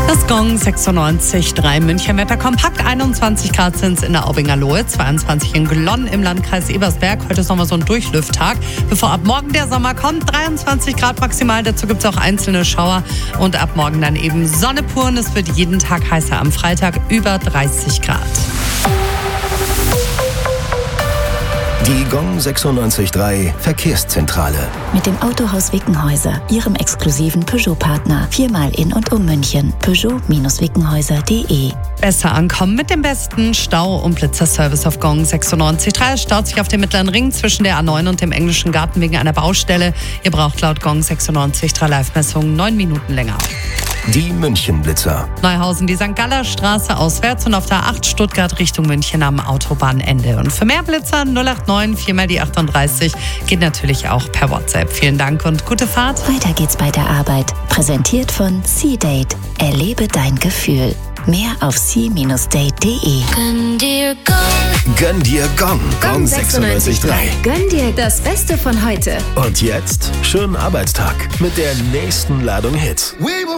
Das Gong 96,3 München Wetter kompakt. 21 Grad sind es in der Aubinger Lohe, 22 in Glonn im Landkreis Ebersberg. Heute ist nochmal so ein Durchlüfttag, bevor ab morgen der Sommer kommt. 23 Grad maximal, dazu gibt es auch einzelne Schauer. Und ab morgen dann eben Sonne pur und es wird jeden Tag heißer. Am Freitag über 30 Grad. Die Gong 96,3 Verkehrszentrale. Mit dem Autohaus Wickenhäuser, Ihrem exklusiven Peugeot-Partner. 4-mal in und um München. Peugeot-Wickenhäuser.de. Besser ankommen mit dem besten Stau- und Blitzerservice auf Gong 96,3. Es staut sich auf dem Mittleren Ring zwischen der A9 und dem Englischen Garten wegen einer Baustelle. Ihr braucht laut Gong 96,3 Live-Messungen 9 Minuten länger. Die München-Blitzer. Neuhausen, die St. Galler Straße auswärts und auf der A8 Stuttgart Richtung München am Autobahnende. Und für mehr Blitzer 089 4 mal die 38 geht natürlich auch per WhatsApp. Vielen Dank und gute Fahrt. Weiter geht's bei der Arbeit. Präsentiert von C-Date. Erlebe dein Gefühl. Mehr auf c-date.de. Gönn dir Gong. Gönn dir Gong. Gong 96,3. Gönn dir das Beste von heute. Und jetzt schönen Arbeitstag mit der nächsten Ladung Hits.